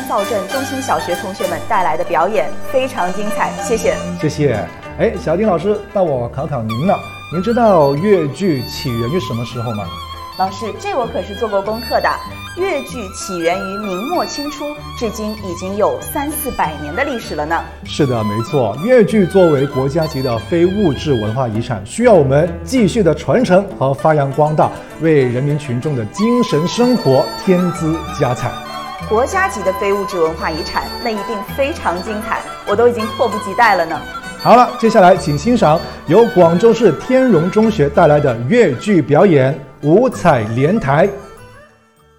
灶镇中心小学同学们带来的表演，非常精彩，谢谢。 谢谢。小丁老师，那我考考您了，您知道越剧起源于什么时候吗？ 老师，这我可是做过功课的。越剧起源于明末清初，至今已经有300-400年的历史了呢。 是的，没错。越剧作为国家级的非物质文化遗产，需要我们继续的传承和发扬光大，为人民群众的精神生活添姿加彩。 国家级的非物质文化遗产，那一定非常精彩，我都已经迫不及待了呢。 好了，接下来请欣赏由广州市天荣中学带来的越剧表演《五彩莲台》。